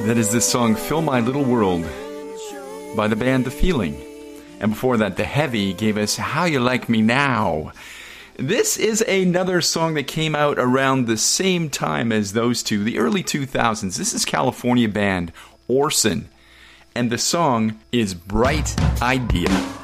That is the song Fill My Little World by the band The Feeling. And before that, The Heavy gave us How You Like Me Now. This is another song that came out around the same time as those two, the early 2000s. This is California band Orson. And the song is Bright Idea.